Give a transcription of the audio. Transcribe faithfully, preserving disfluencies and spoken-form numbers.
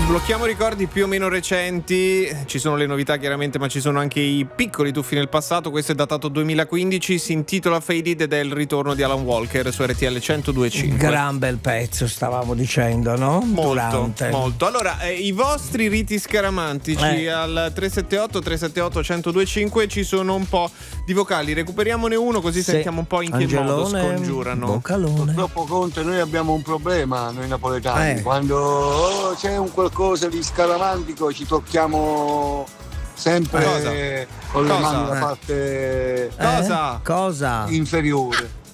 Sblocchiamo ricordi più o meno recenti, ci sono le novità chiaramente, ma ci sono anche i piccoli tuffi nel passato. Questo è datato duemilaquindici, si intitola Faded ed è il ritorno di Alan Walker su R T L centodue e cinque. Gran bel pezzo, stavamo dicendo, no? Molto, Durante. molto. Allora, eh, i vostri riti scaramantici Eh. al tre sette otto tre sette otto centodue e cinque, ci sono un po' di vocali, recuperiamone uno così Sì. sentiamo un po' in che Angelone, modo scongiurano. Boccalone. Purtroppo Conte, noi abbiamo un problema, noi napoletani, Eh. quando oh, c'è un qualcosa di scaramantico ci tocchiamo sempre Cosa? con le Cosa? mani la Eh. parte Cosa? Eh? Cosa? inferiore.